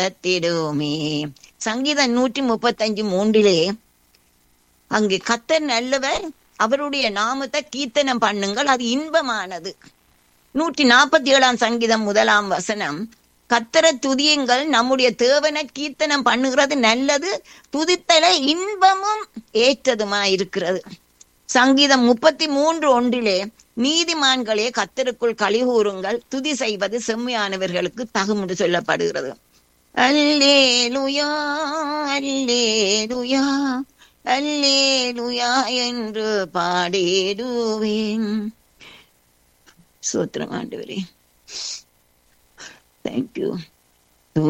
திடுமே. சங்கீதம் 135:3 அங்கு கர்த்தர் நல்லவர், அவருடைய நாமத்தை கீர்த்தனம் பண்ணுங்கள், அது இன்பமானது. 147 சங்கீதம் 1 கர்த்தரை துதியுங்கள், நம்முடைய தேவனை கீர்த்தனம் பண்ணுகிறது நல்லது, துதித்தல இன்பமும் ஏற்றதுமா இருக்கிறது. சங்கீதம் 33:1 நீதிமான்களே கர்த்தருக்குள் களிகூறுங்கள், துதி செய்வது செம்மையானவர்களுக்கு தகும் என்று சொல்லப்படுகிறது. அல்லேலூயா அல்லேலூயா அல்லேலூயா என்று பாடிடுவேன். சோத்திரம் ஆண்டவரே, தேங்க்யூ.